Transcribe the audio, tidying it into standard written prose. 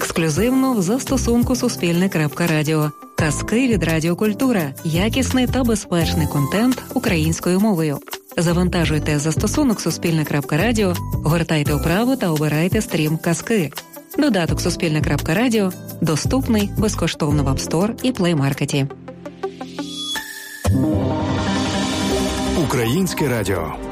Ексклюзивно в застосунку Суспільне.Радіо. Казки від Радіо Культура. Якісний та безпечний контент українською мовою. Завантажуйте застосунок Суспільне.Радіо, гортайте вправо та обирайте стрім «Казки». Додаток Суспільне.Радіо доступний безкоштовно в App Store і Play Market. Українське радіо.